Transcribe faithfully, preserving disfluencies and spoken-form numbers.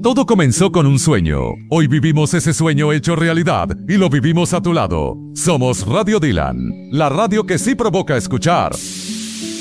Todo comenzó con un sueño. Hoy vivimos ese sueño hecho realidad y lo vivimos a tu lado. Somos Radio Dylan, la radio que sí provoca escuchar.